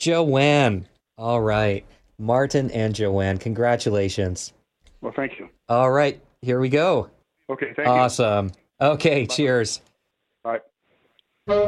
Joanne. All right. Martin and Joanne, congratulations. Well, thank you. All right, here we go. Okay, thank you. Awesome. Okay, Bye. cheers.